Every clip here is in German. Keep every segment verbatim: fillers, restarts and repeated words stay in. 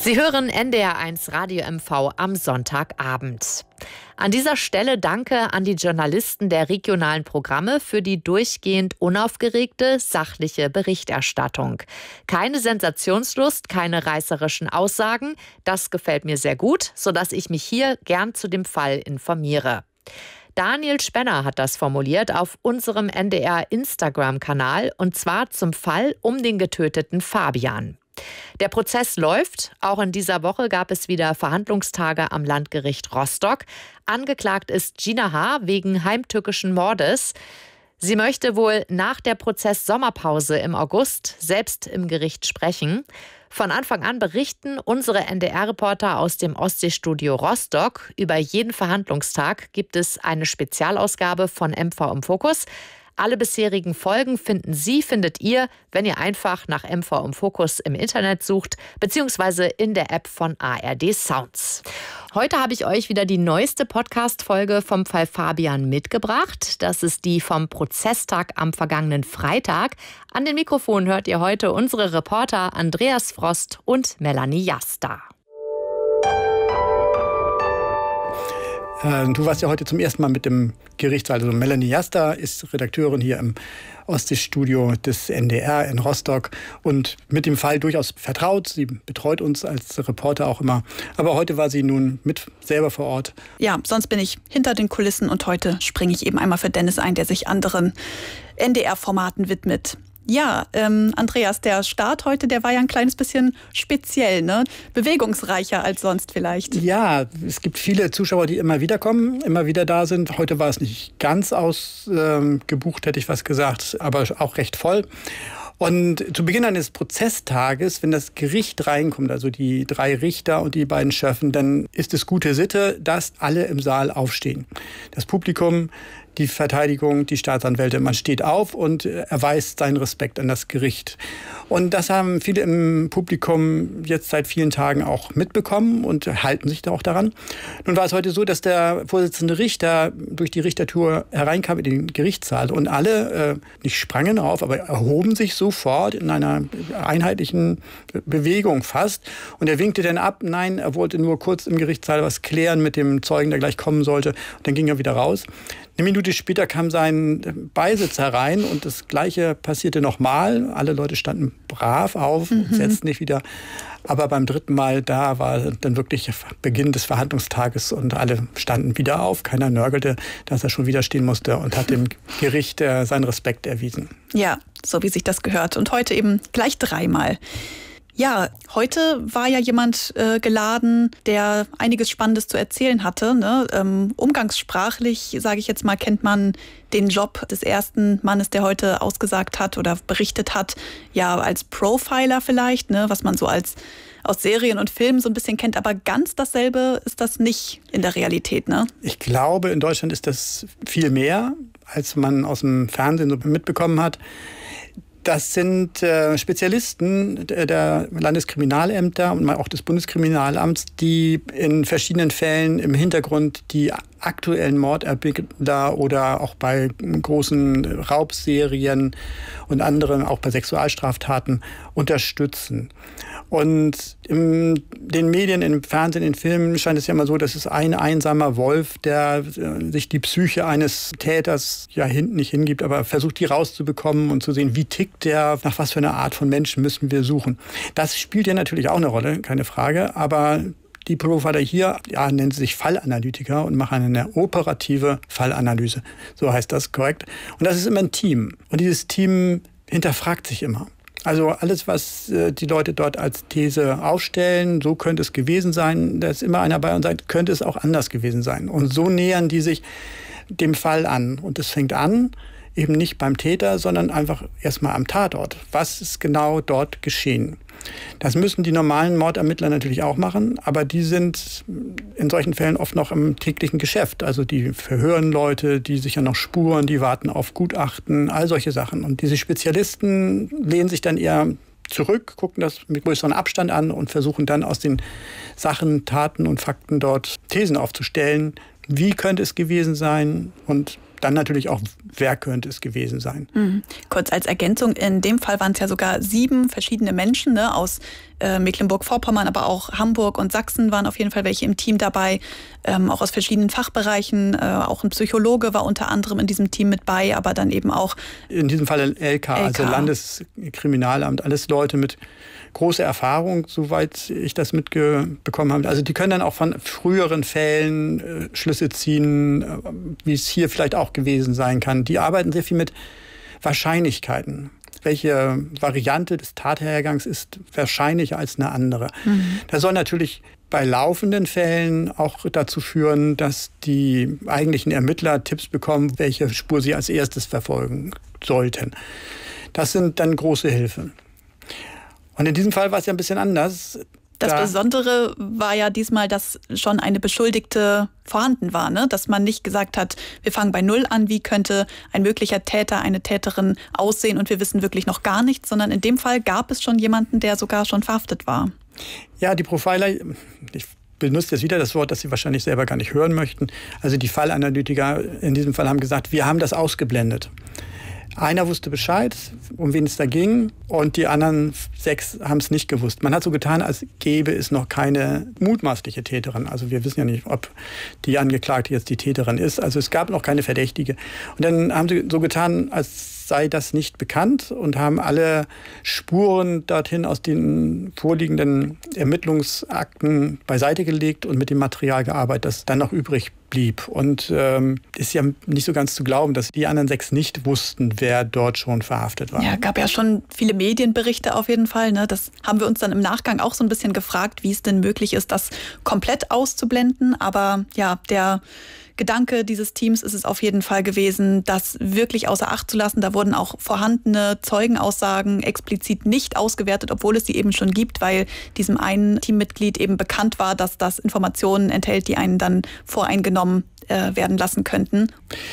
Sie hören N D R eins Radio M V am Sonntagabend. An dieser Stelle danke an die Journalisten der regionalen Programme für die durchgehend unaufgeregte, sachliche Berichterstattung. Keine Sensationslust, keine reißerischen Aussagen. Das gefällt mir sehr gut, sodass ich mich hier gern zu dem Fall informiere. Daniel Spenner hat das formuliert auf unserem N D R-Instagram-Kanal, und zwar zum Fall um den getöteten Fabian. Der Prozess läuft. Auch in dieser Woche gab es wieder Verhandlungstage am Landgericht Rostock. Angeklagt ist Gina H. wegen heimtückischen Mordes. Sie möchte wohl nach der Prozess-Sommerpause im August selbst im Gericht sprechen. Von Anfang an berichten unsere N D R-Reporter aus dem Ostseestudio Rostock. Über jeden Verhandlungstag gibt es eine Spezialausgabe von M V im Fokus. Alle bisherigen Folgen finden Sie, findet ihr, wenn ihr einfach nach M V im Fokus im Internet sucht, beziehungsweise in der App von A R D Sounds. Heute habe ich euch wieder die neueste Podcast-Folge vom Fall Fabian mitgebracht. Das ist die vom Prozesstag am vergangenen Freitag. An den Mikrofonen hört ihr heute unsere Reporter Andreas Frost und Melanie Jasta. Du warst ja heute zum ersten Mal mit dem Gerichtssaal. Also Melanie Jasta ist Redakteurin hier im Ostseestudio des N D R in Rostock und mit dem Fall durchaus vertraut. Sie betreut uns als Reporter auch immer. Aber heute war sie nun mit selber vor Ort. Ja, sonst bin ich hinter den Kulissen und heute springe ich eben einmal für Dennis ein, der sich anderen N D R-Formaten widmet. Ja, ähm, Andreas, der Start heute, der war ja ein kleines bisschen speziell, ne? Bewegungsreicher als sonst vielleicht. Ja, es gibt viele Zuschauer, die immer wieder kommen, immer wieder da sind. Heute war es nicht ganz ausgebucht, ähm, hätte ich was gesagt, aber auch recht voll. Und zu Beginn eines Prozesstages, wenn das Gericht reinkommt, also die drei Richter und die beiden Schöffen, dann ist es gute Sitte, dass alle im Saal aufstehen. Das Publikum, die Verteidigung, die Staatsanwälte, man steht auf und erweist seinen Respekt an das Gericht. Und das haben viele im Publikum jetzt seit vielen Tagen auch mitbekommen und halten sich da auch daran. Nun war es heute so, dass der Vorsitzende Richter durch die Richtertour hereinkam in den Gerichtssaal und alle, äh, nicht sprangen auf, aber erhoben sich sofort in einer einheitlichen Bewegung fast. Und er winkte dann ab, nein, er wollte nur kurz im Gerichtssaal was klären mit dem Zeugen, der gleich kommen sollte. Und dann ging er wieder raus. Eine Minute später kam sein Beisitzer rein und das Gleiche passierte nochmal. Alle Leute standen brav auf und mhm. setzten nicht wieder. Aber beim dritten Mal, da war dann wirklich Beginn des Verhandlungstages und alle standen wieder auf. Keiner nörgelte, dass er schon wieder stehen musste und hat dem Gericht äh, seinen Respekt erwiesen. Ja, so wie sich das gehört. Und heute eben gleich dreimal. Ja, heute war ja jemand äh, geladen, der einiges Spannendes zu erzählen hatte. Ne? Ähm, umgangssprachlich, sage ich jetzt mal, kennt man den Job des ersten Mannes, der heute ausgesagt hat oder berichtet hat, ja als Profiler vielleicht, ne? Was man so als aus Serien und Filmen so ein bisschen kennt. Aber ganz dasselbe ist das nicht in der Realität, ne? Ich glaube, in Deutschland ist das viel mehr, als man aus dem Fernsehen so mitbekommen hat. Das sind äh, Spezialisten der Landeskriminalämter und auch des Bundeskriminalamts, die in verschiedenen Fällen im Hintergrund die aktuellen Mordermittler oder auch bei großen Raubserien und anderen, auch bei Sexualstraftaten, unterstützen. Und in den Medien, im Fernsehen, in Filmen scheint es ja immer so, dass es ein einsamer Wolf, der sich die Psyche eines Täters ja hinten nicht hingibt, aber versucht, die rauszubekommen und zu sehen, wie tickt der, nach was für einer Art von Menschen müssen wir suchen. Das spielt ja natürlich auch eine Rolle, keine Frage, aber die Profiler hier ja, nennen sich Fallanalytiker und machen eine operative Fallanalyse. So heißt das korrekt. Und das ist immer ein Team. Und dieses Team hinterfragt sich immer. Also alles, was äh, die Leute dort als These aufstellen, so könnte es gewesen sein, da ist immer einer bei und sagt, könnte es auch anders gewesen sein. Und so nähern die sich dem Fall an. Und es fängt an, eben nicht beim Täter, sondern einfach erstmal am Tatort. Was ist genau dort geschehen? Das müssen die normalen Mordermittler natürlich auch machen, aber die sind in solchen Fällen oft noch im täglichen Geschäft. Also die verhören Leute, die sichern noch Spuren, die warten auf Gutachten, all solche Sachen. Und diese Spezialisten lehnen sich dann eher zurück, gucken das mit größerem Abstand an und versuchen dann aus den Sachen, Taten und Fakten dort Thesen aufzustellen. Wie könnte es gewesen sein? Und dann natürlich auch, wer könnte es gewesen sein. Mhm. Kurz als Ergänzung, in dem Fall waren es ja sogar sieben verschiedene Menschen, ne, aus äh, Mecklenburg-Vorpommern, aber auch Hamburg und Sachsen waren auf jeden Fall welche im Team dabei, ähm, auch aus verschiedenen Fachbereichen. Äh, auch ein Psychologe war unter anderem in diesem Team mit bei, aber dann eben auch... In diesem Fall L K, L K. Also Landeskriminalamt, alles Leute mit großer Erfahrung, soweit ich das mitbekommen habe. Also die können dann auch von früheren Fällen äh, Schlüsse ziehen, äh, wie es hier vielleicht auch gewesen sein kann. Die arbeiten sehr viel mit Wahrscheinlichkeiten. Welche Variante des Tathergangs ist wahrscheinlicher als eine andere? Mhm. Das soll natürlich bei laufenden Fällen auch dazu führen, dass die eigentlichen Ermittler Tipps bekommen, welche Spur sie als erstes verfolgen sollten. Das sind dann große Hilfen. Und in diesem Fall war es ja ein bisschen anders. Das da Besondere war ja diesmal, dass schon eine Beschuldigte vorhanden war, ne? Dass man nicht gesagt hat, wir fangen bei Null an, wie könnte ein möglicher Täter, eine Täterin aussehen und wir wissen wirklich noch gar nichts, sondern in dem Fall gab es schon jemanden, der sogar schon verhaftet war. Ja, die Profiler, ich benutze jetzt wieder das Wort, das Sie wahrscheinlich selber gar nicht hören möchten. Also die Fallanalytiker in diesem Fall haben gesagt, wir haben das ausgeblendet. Einer wusste Bescheid, um wen es da ging, und die anderen sechs haben es nicht gewusst. Man hat so getan, als gäbe es noch keine mutmaßliche Täterin. Also wir wissen ja nicht, ob die Angeklagte jetzt die Täterin ist. Also es gab noch keine Verdächtige. Und dann haben sie so getan, als sei das nicht bekannt und haben alle Spuren dorthin aus den vorliegenden Ermittlungsakten beiseite gelegt und mit dem Material gearbeitet, das dann noch übrig blieb. Und ähm, ist ja nicht so ganz zu glauben, dass die anderen sechs nicht wussten, wer dort schon verhaftet war. Ja, gab ja schon viele Medienberichte auf jeden Fall. Ne? Das haben wir uns dann im Nachgang auch so ein bisschen gefragt, wie es denn möglich ist, das komplett auszublenden. Aber ja, der Gedanke dieses Teams ist es auf jeden Fall gewesen, das wirklich außer Acht zu lassen. Da wurden auch vorhandene Zeugenaussagen explizit nicht ausgewertet, obwohl es sie eben schon gibt, weil diesem einen Teammitglied eben bekannt war, dass das Informationen enthält, die einen dann voreingenommen äh, werden lassen könnten.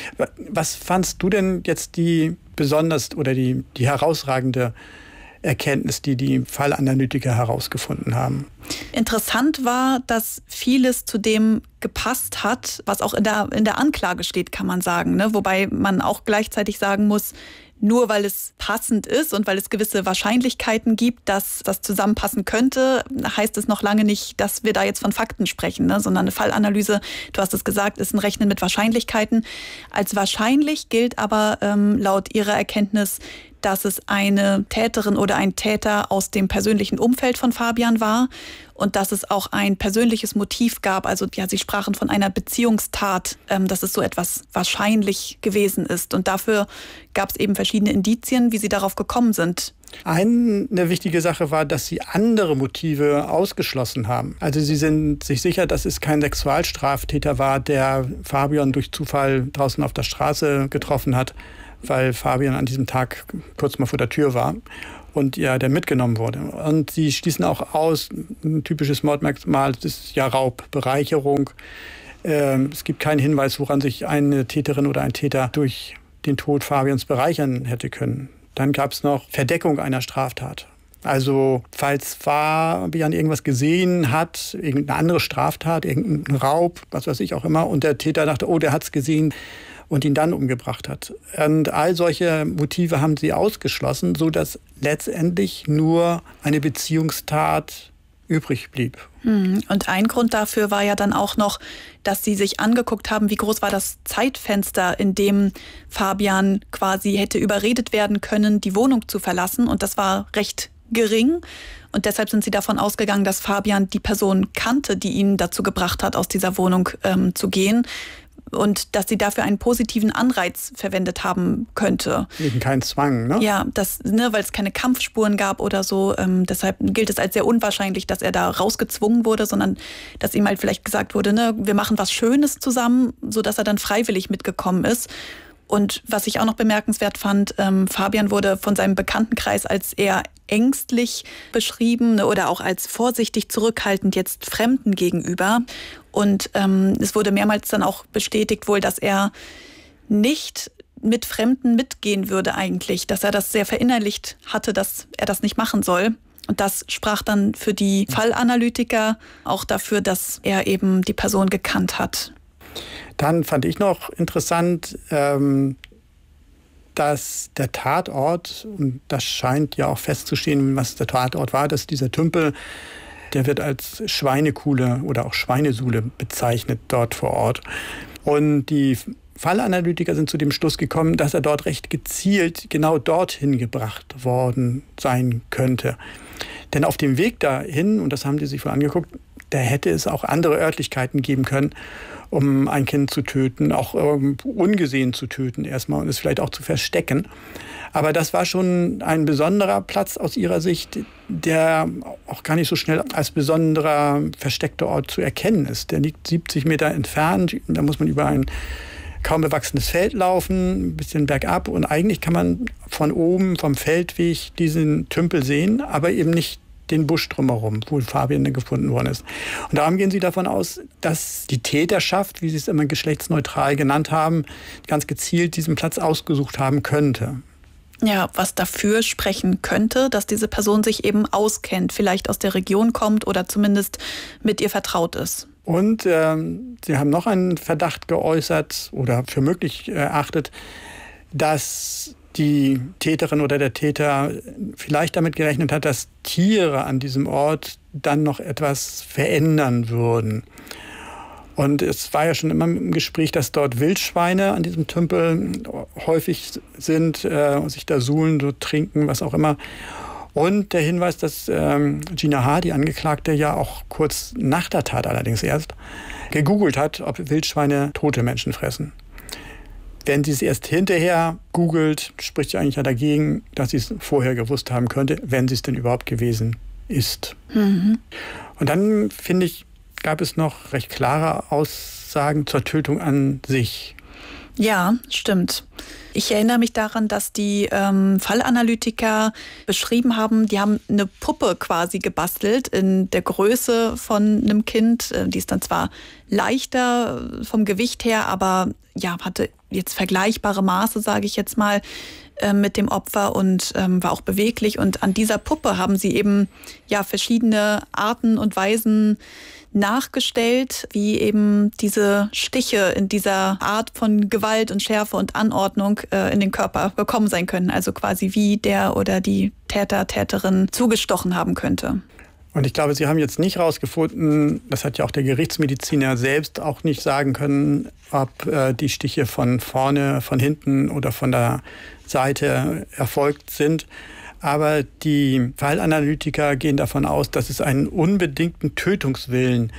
Was fandst du denn jetzt die besonders oder die, die herausragende Erkenntnis, die die Fallanalytiker herausgefunden haben? Interessant war, dass vieles zu dem gepasst hat, was auch in der, in der Anklage steht, kann man sagen. Ne? Wobei man auch gleichzeitig sagen muss, nur weil es passend ist und weil es gewisse Wahrscheinlichkeiten gibt, dass das zusammenpassen könnte, heißt es noch lange nicht, dass wir da jetzt von Fakten sprechen, ne? Sondern eine Fallanalyse, du hast es gesagt, ist ein Rechnen mit Wahrscheinlichkeiten. Als wahrscheinlich gilt aber ähm, laut ihrer Erkenntnis, dass es eine Täterin oder ein Täter aus dem persönlichen Umfeld von Fabian war und dass es auch ein persönliches Motiv gab. Also ja, sie sprachen von einer Beziehungstat, ähm, dass es so etwas wahrscheinlich gewesen ist. Und dafür gab es eben verschiedene Indizien, wie sie darauf gekommen sind. Eine wichtige Sache war, dass sie andere Motive ausgeschlossen haben. Also sie sind sich sicher, dass es kein Sexualstraftäter war, der Fabian durch Zufall draußen auf der Straße getroffen hat, weil Fabian an diesem Tag kurz mal vor der Tür war und ja, der mitgenommen wurde. Und sie schließen auch aus, ein typisches Mordmerkmal ist ja Raub, Bereicherung. Ähm, es gibt keinen Hinweis, woran sich eine Täterin oder ein Täter durch den Tod Fabians bereichern hätte können. Dann gab es noch Verdeckung einer Straftat. Also falls Fabian irgendwas gesehen hat, irgendeine andere Straftat, irgendein Raub, was weiß ich auch immer, und der Täter dachte, oh, der hat's gesehen, und ihn dann umgebracht hat. Und all solche Motive haben sie ausgeschlossen, sodass letztendlich nur eine Beziehungstat übrig blieb. Und ein Grund dafür war ja dann auch noch, dass sie sich angeguckt haben, wie groß war das Zeitfenster, in dem Fabian quasi hätte überredet werden können, die Wohnung zu verlassen. Und das war recht gering. Und deshalb sind sie davon ausgegangen, dass Fabian die Person kannte, die ihn dazu gebracht hat, aus dieser Wohnung ähm, zu gehen. Und dass sie dafür einen positiven Anreiz verwendet haben könnte. Eben kein Zwang, ne? Ja, das, ne, weil es keine Kampfspuren gab oder so. Ähm, deshalb gilt es als sehr unwahrscheinlich, dass er da rausgezwungen wurde, sondern dass ihm halt vielleicht gesagt wurde, ne, wir machen was Schönes zusammen, sodass er dann freiwillig mitgekommen ist. Und was ich auch noch bemerkenswert fand, ähm, Fabian wurde von seinem Bekanntenkreis als eher ängstlich beschrieben, ne, oder auch als vorsichtig zurückhaltend jetzt Fremden gegenüber. Und ähm, es wurde mehrmals dann auch bestätigt wohl, dass er nicht mit Fremden mitgehen würde eigentlich, dass er das sehr verinnerlicht hatte, dass er das nicht machen soll. Und das sprach dann für die Fallanalytiker auch dafür, dass er eben die Person gekannt hat. Dann fand ich noch interessant, ähm, dass der Tatort, und das scheint ja auch festzustehen, was der Tatort war, dass dieser Tümpel, der wird als Schweinekuhle oder auch Schweinesuhle bezeichnet dort vor Ort. Und die Fallanalytiker sind zu dem Schluss gekommen, dass er dort recht gezielt genau dorthin gebracht worden sein könnte. Denn auf dem Weg dahin, und das haben die sich wohl angeguckt, da hätte es auch andere Örtlichkeiten geben können, um ein Kind zu töten, auch ähm, ungesehen zu töten erstmal und es vielleicht auch zu verstecken. Aber das war schon ein besonderer Platz aus ihrer Sicht, der auch gar nicht so schnell als besonderer versteckter Ort zu erkennen ist. Der liegt siebzig Meter entfernt, da muss man über ein kaum bewachsenes Feld laufen, ein bisschen bergab und eigentlich kann man von oben vom Feldweg diesen Tümpel sehen, aber eben nicht den Busch drumherum, wo Fabian gefunden worden ist. Und darum gehen sie davon aus, dass die Täterschaft, wie sie es immer geschlechtsneutral genannt haben, ganz gezielt diesen Platz ausgesucht haben könnte. Ja, was dafür sprechen könnte, dass diese Person sich eben auskennt, vielleicht aus der Region kommt oder zumindest mit ihr vertraut ist. Und ähm, sie haben noch einen Verdacht geäußert oder für möglich erachtet, dass die Täterin oder der Täter vielleicht damit gerechnet hat, dass Tiere an diesem Ort dann noch etwas verändern würden. Und es war ja schon immer im Gespräch, dass dort Wildschweine an diesem Tümpel häufig sind, äh, sich da suhlen, so trinken, was auch immer. Und der Hinweis, dass ähm, Gina H., die Angeklagte, ja auch kurz nach der Tat allerdings erst gegoogelt hat, ob Wildschweine tote Menschen fressen. Wenn sie es erst hinterher googelt, spricht sie eigentlich ja dagegen, dass sie es vorher gewusst haben könnte, wenn sie es denn überhaupt gewesen ist. Mhm. Und dann, finde ich, gab es noch recht klare Aussagen zur Tötung an sich. Ja, stimmt. Ich erinnere mich daran, dass die ähm, Fallanalytiker beschrieben haben, die haben eine Puppe quasi gebastelt in der Größe von einem Kind. Die ist dann zwar leichter vom Gewicht her, aber ja, hatte jetzt vergleichbare Maße, sage ich jetzt mal, äh, mit dem Opfer und ähm, war auch beweglich. Und an dieser Puppe haben sie eben ja verschiedene Arten und Weisen nachgestellt, wie eben diese Stiche in dieser Art von Gewalt und Schärfe und Anordnung äh, in den Körper gekommen sein können. Also quasi wie der oder die Täter, Täterin zugestochen haben könnte. Und ich glaube, Sie haben jetzt nicht herausgefunden, das hat ja auch der Gerichtsmediziner selbst auch nicht sagen können, ob äh, die Stiche von vorne, von hinten oder von der Seite erfolgt sind. Aber die Fallanalytiker gehen davon aus, dass es einen unbedingten Tötungswillen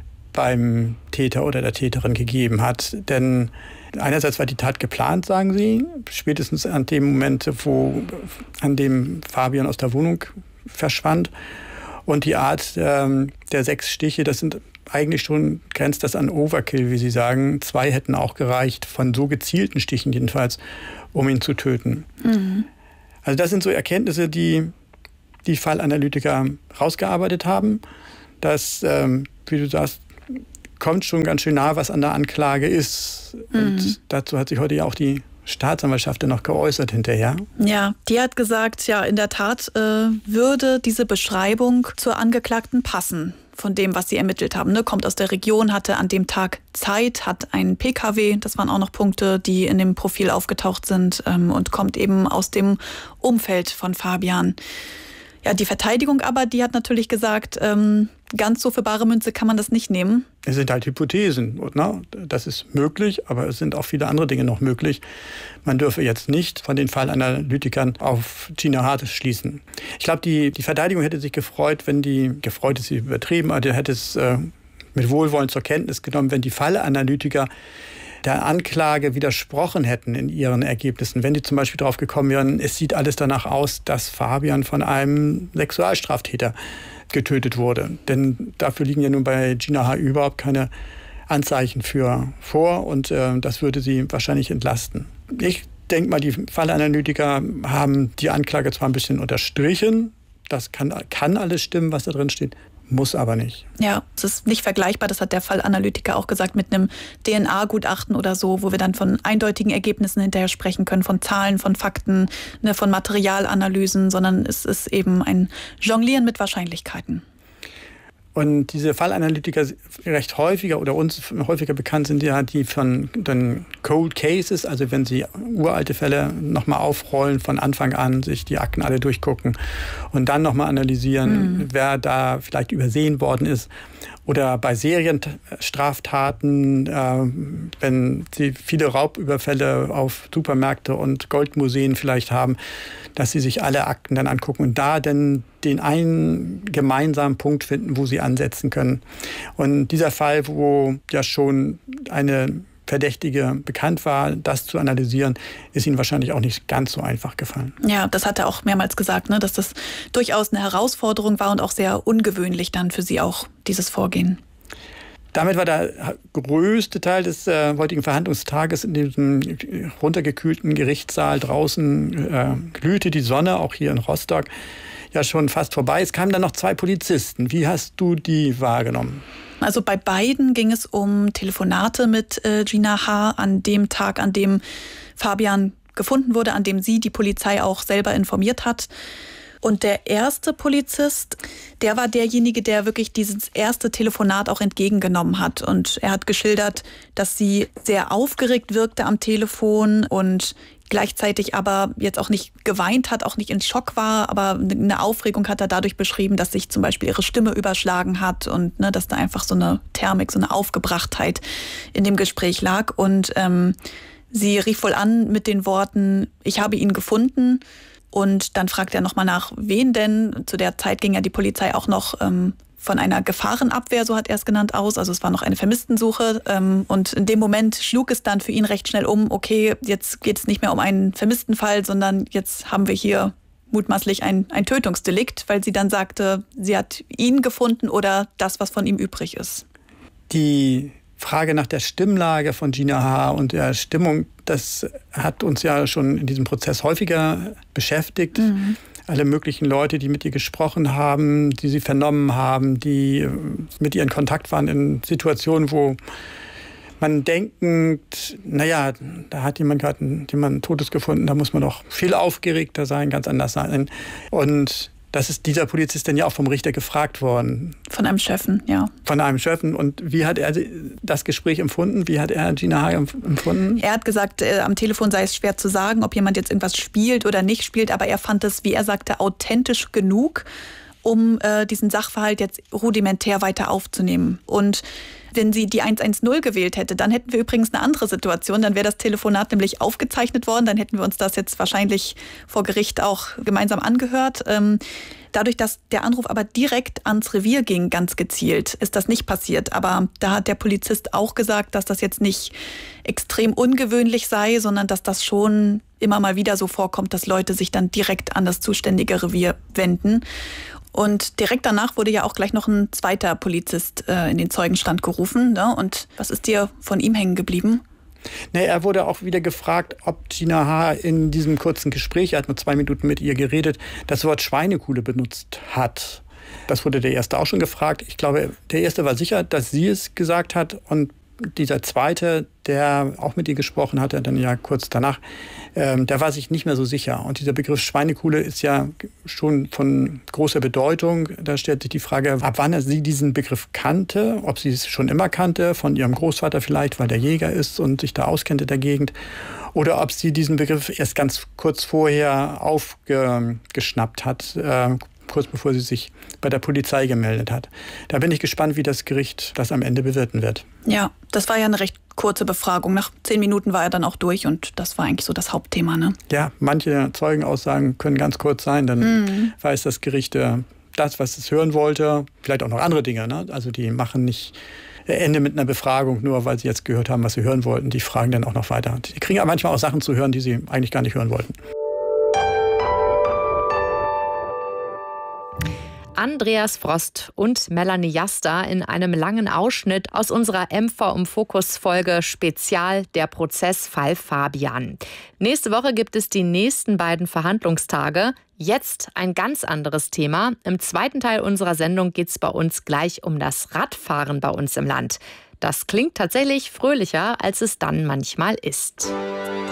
beim Täter oder der Täterin gegeben hat. Denn einerseits war die Tat geplant, sagen sie, spätestens an dem Moment, wo, an dem Fabian aus der Wohnung verschwand. Und die Art ähm, der sechs Stiche, das sind eigentlich schon, grenzt das an Overkill, wie sie sagen. Zwei hätten auch gereicht, von so gezielten Stichen jedenfalls, um ihn zu töten. Mhm. Also das sind so Erkenntnisse, die die Fallanalytiker rausgearbeitet haben. Das, ähm, wie du sagst, kommt schon ganz schön nah, was an der Anklage ist. Mhm. Und dazu hat sich heute ja auch die Staatsanwaltschaft dann noch geäußert hinterher. Ja, die hat gesagt, ja, in der Tat äh, würde diese Beschreibung zur Angeklagten passen. Von dem, was sie ermittelt haben. Ne? Kommt aus der Region, hatte an dem Tag Zeit, hat einen P K W. Das waren auch noch Punkte, die in dem Profil aufgetaucht sind ähm, und kommt eben aus dem Umfeld von Fabian. Ja, die Verteidigung aber, die hat natürlich gesagt, ähm, ganz so für bare Münze kann man das nicht nehmen. Es sind halt Hypothesen. Ne? Das ist möglich, aber es sind auch viele andere Dinge noch möglich. Man dürfe jetzt nicht von den Fallanalytikern auf Gina H. schließen. Ich glaube, die, die Verteidigung hätte sich gefreut, wenn die, gefreut ist sie übertrieben, aber die hätte es äh, mit Wohlwollen zur Kenntnis genommen, wenn die Fallanalytiker der Anklage widersprochen hätten in ihren Ergebnissen. Wenn die zum Beispiel darauf gekommen wären, es sieht alles danach aus, dass Fabian von einem Sexualstraftäter getötet wurde. Denn dafür liegen ja nun bei Gina H. überhaupt keine Anzeichen für vor und äh, das würde sie wahrscheinlich entlasten. Ich denke mal, die Fallanalytiker haben die Anklage zwar ein bisschen unterstrichen, das kann, kann alles stimmen, was da drin steht, muss aber nicht. Ja, es ist nicht vergleichbar, das hat der Fallanalytiker auch gesagt, mit einem D N A-Gutachten oder so, wo wir dann von eindeutigen Ergebnissen hinterher sprechen können, von Zahlen, von Fakten, ne, von Materialanalysen, sondern es ist eben ein Jonglieren mit Wahrscheinlichkeiten. Und diese Fallanalytiker recht häufiger oder uns häufiger bekannt sind ja die von den Cold Cases, also wenn sie uralte Fälle nochmal aufrollen, von Anfang an sich die Akten alle durchgucken und dann nochmal analysieren, mhm. wer da vielleicht übersehen worden ist. Oder bei Serienstraftaten, äh, wenn sie viele Raubüberfälle auf Supermärkte und Goldmuseen vielleicht haben, dass sie sich alle Akten dann angucken und da dann den einen gemeinsamen Punkt finden, wo sie ansetzen können. Und dieser Fall, wo ja schon eine Verdächtige bekannt war, das zu analysieren, ist Ihnen wahrscheinlich auch nicht ganz so einfach gefallen. Ja, das hat er auch mehrmals gesagt, ne, dass das durchaus eine Herausforderung war und auch sehr ungewöhnlich dann für Sie auch, dieses Vorgehen. Damit war der größte Teil des äh, heutigen Verhandlungstages in diesem runtergekühlten Gerichtssaal draußen, äh, glühte die Sonne, auch hier in Rostock, ja schon fast vorbei. Es kamen dann noch zwei Polizisten. Wie hast du die wahrgenommen? Also bei beiden ging es um Telefonate mit äh, Gina H. an dem Tag, an dem Fabian gefunden wurde, an dem sie die Polizei auch selber informiert hat. Und der erste Polizist, der war derjenige, der wirklich dieses erste Telefonat auch entgegengenommen hat. Und er hat geschildert, dass sie sehr aufgeregt wirkte am Telefon und gleichzeitig aber jetzt auch nicht geweint hat, auch nicht in Schock war, aber eine Aufregung hat er dadurch beschrieben, dass sich zum Beispiel ihre Stimme überschlagen hat und ne, dass da einfach so eine Thermik, so eine Aufgebrachtheit in dem Gespräch lag. Und ähm, sie rief wohl an mit den Worten, ich habe ihn gefunden. Und dann fragt er nochmal nach, wen denn? Zu der Zeit ging ja die Polizei auch noch ähm, von einer Gefahrenabwehr, so hat er es genannt, aus. Also es war noch eine Vermisstensuche. Ähm, und in dem Moment schlug es dann für ihn recht schnell um, okay, jetzt geht es nicht mehr um einen Vermisstenfall, sondern jetzt haben wir hier mutmaßlich ein, ein Tötungsdelikt, weil sie dann sagte, sie hat ihn gefunden oder das, was von ihm übrig ist. Die Frage nach der Stimmlage von Gina H. und der Stimmung, das hat uns ja schon in diesem Prozess häufiger beschäftigt. Mhm. Alle möglichen Leute, die mit ihr gesprochen haben, die sie vernommen haben, die mit ihr in Kontakt waren in Situationen, wo man denkend, naja, da hat jemand gerade jemanden Totes gefunden, da muss man doch viel aufgeregter sein, ganz anders sein. Und das ist dieser Polizist dann ja auch vom Richter gefragt worden. Von einem Schöffen, ja. Von einem Schöffen. Und wie hat er das Gespräch empfunden? Wie hat er Gina H. empfunden? Er hat gesagt, äh, am Telefon sei es schwer zu sagen, ob jemand jetzt irgendwas spielt oder nicht spielt. Aber er fand es, wie er sagte, authentisch genug, um äh, diesen Sachverhalt jetzt rudimentär weiter aufzunehmen. Und wenn sie die eins eins null gewählt hätte, dann hätten wir übrigens eine andere Situation. Dann wäre das Telefonat nämlich aufgezeichnet worden. Dann hätten wir uns das jetzt wahrscheinlich vor Gericht auch gemeinsam angehört. Ähm, dadurch, dass der Anruf aber direkt ans Revier ging, ganz gezielt, ist das nicht passiert. Aber da hat der Polizist auch gesagt, dass das jetzt nicht extrem ungewöhnlich sei, sondern dass das schon immer mal wieder so vorkommt, dass Leute sich dann direkt an das zuständige Revier wenden. Und direkt danach wurde ja auch gleich noch ein zweiter Polizist äh, in den Zeugenstand gerufen. Ne? Und was ist dir von ihm hängen geblieben? Nee, er wurde auch wieder gefragt, ob Gina H. in diesem kurzen Gespräch, er hat nur zwei Minuten mit ihr geredet, das Wort Schweinekuhle benutzt hat. Das wurde der Erste auch schon gefragt. Ich glaube, der Erste war sicher, dass sie es gesagt hat. Und dieser Zweite, der auch mit ihr gesprochen hatte, dann ja kurz danach, ähm, der war sich nicht mehr so sicher. Und dieser Begriff Schweinekuhle ist ja schon von großer Bedeutung. Da stellt sich die Frage, ab wann sie diesen Begriff kannte, ob sie es schon immer kannte, von ihrem Großvater vielleicht, weil der Jäger ist und sich da auskennt in der Gegend. Oder ob sie diesen Begriff erst ganz kurz vorher aufgeschnappt hat, äh, kurz bevor sie sich bei der Polizei gemeldet hat. Da bin ich gespannt, wie das Gericht das am Ende bewerten wird. Ja, das war ja eine recht kurze Befragung. Nach zehn Minuten war er dann auch durch und das war eigentlich so das Hauptthema, ne? Ja, manche Zeugenaussagen können ganz kurz sein, dann mhm. weiß das Gericht äh, das, was es hören wollte. Vielleicht auch noch andere Dinge, ne? Also die machen nicht Ende mit einer Befragung, nur weil sie jetzt gehört haben, was sie hören wollten. Die fragen dann auch noch weiter. Die kriegen aber manchmal auch Sachen zu hören, die sie eigentlich gar nicht hören wollten. Andreas Frost und Melanie Jasta in einem langen Ausschnitt aus unserer M V im Fokus-Folge Spezial der Prozessfall Fabian. Nächste Woche gibt es die nächsten beiden Verhandlungstage. Jetzt ein ganz anderes Thema. Im zweiten Teil unserer Sendung geht es bei uns gleich um das Radfahren bei uns im Land. Das klingt tatsächlich fröhlicher, als es dann manchmal ist.